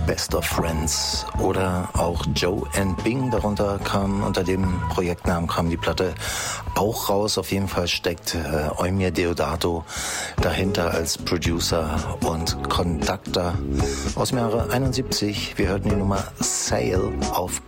Best of Friends oder auch Joe and Bing, darunter kam, unter dem Projektnamen kam die Platte auch raus. Auf jeden Fall steckt Eumir Deodato dahinter als Producer und Conductor aus dem Jahre 71. Wir hörten die Nummer Sail auf